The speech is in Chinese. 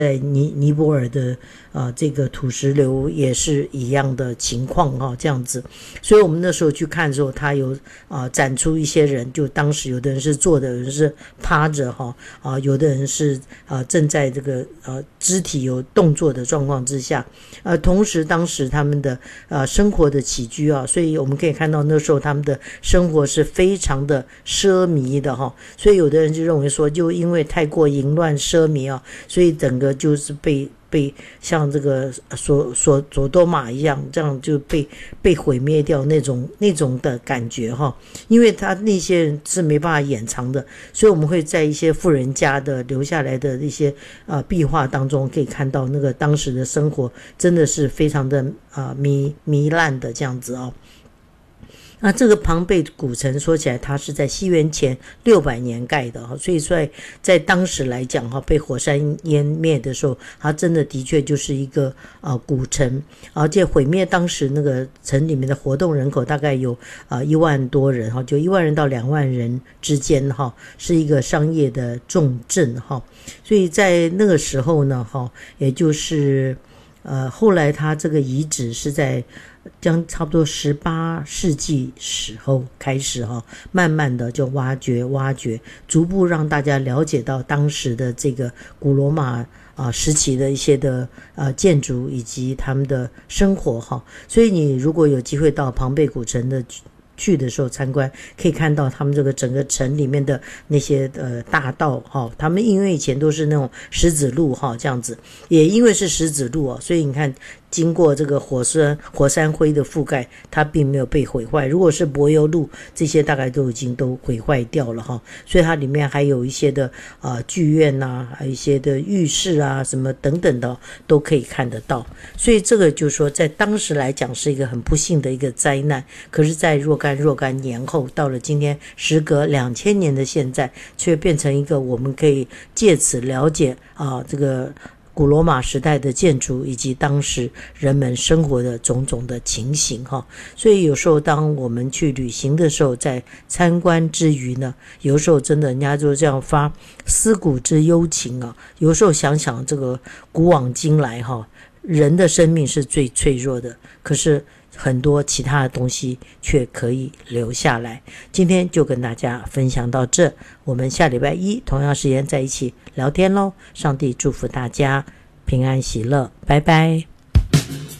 在尼泊尔的这个土石流也是一样的情况这样子。所以我们那时候去看的时候，他有展出一些人，就当时有的人是坐的，有人是趴着有的人是正在这个肢体有动作的状况之下，同时当时他们的生活的起居所以我们可以看到那时候他们的生活是非常的奢靡的所以有的人就认为说，就因为太过淫乱奢靡所以整个就是被像这个索多玛一样，这样就被毁灭掉那种的感觉因为他那些人是没办法掩藏的，所以我们会在一些富人家的留下来的一些壁画当中可以看到那个当时的生活真的是非常的糜烂的这样子那这个庞贝古城说起来，它是在西元前600年盖的所以说在当时来讲被火山湮灭的时候，它真的的确就是一个古城，而且毁灭当时那个城里面的活动人口大概有1万多人就1万人到2万人之间是一个商业的重镇所以在那个时候呢也就是后来它这个遗址是在差不多18世纪时候开始慢慢的就挖掘，逐步让大家了解到当时的这个古罗马时期的一些的建筑以及他们的生活所以你如果有机会到庞贝古城的去的时候参观，可以看到他们这个整个城里面的那些大道他们因为以前都是那种石子路这样子，也因为是石子路所以你看经过这个火山灰的覆盖，它并没有被毁坏。如果是柏油路，这些大概都已经都毁坏掉了所以它里面还有一些的剧院还有一些的浴室什么等等的都可以看得到。所以这个就是说在当时来讲是一个很不幸的一个灾难，可是在若干年后，到了今天时隔2000年的现在，却变成一个我们可以借此了解这个古罗马时代的建筑以及当时人们生活的种种的情形所以有时候当我们去旅行的时候，在参观之余呢，有时候真的人家就这样发思古之幽情有时候想想这个古往今来人的生命是最脆弱的，可是很多其他的东西却可以留下来。今天就跟大家分享到这，我们下礼拜一同样时间在一起聊天咯。上帝祝福大家平安喜乐，拜拜。